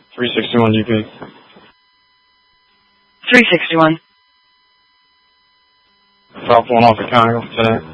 361 GP. 361. Drop one off at Congo today.